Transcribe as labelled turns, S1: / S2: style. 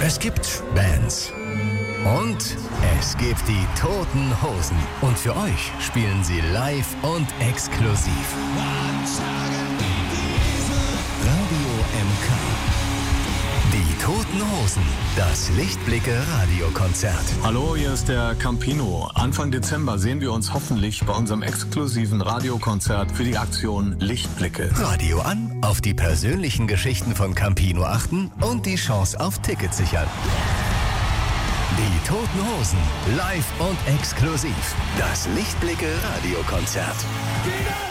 S1: Es gibt Bands. Und es gibt die Toten Hosen. Und für euch spielen sie live und exklusiv. Radio MK. Die Toten Hosen. Das Lichtblicke-Radiokonzert.
S2: Hallo, hier ist der Campino. Anfang Dezember sehen wir uns hoffentlich bei unserem exklusiven Radiokonzert für die Aktion Lichtblicke.
S1: Radio an, auf die persönlichen Geschichten von Campino achten und die Chance auf Tickets sichern. Die Toten Hosen, live und exklusiv. Das Lichtblicke-Radiokonzert.